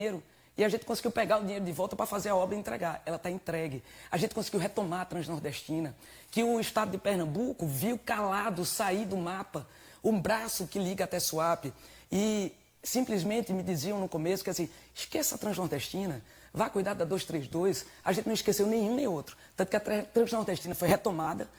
dinheiro e a gente conseguiu pegar o dinheiro de volta para fazer a obra e entregar. Ela está entregue. A gente conseguiu retomar a Transnordestina, que o estado de Pernambuco viu calado sair do mapa, um braço que liga até Suape. E simplesmente me diziam no começo que assim, esqueça a Transnordestina, vá cuidar da 232. A gente não esqueceu nenhum nem outro. Tanto que a Transnordestina foi retomada,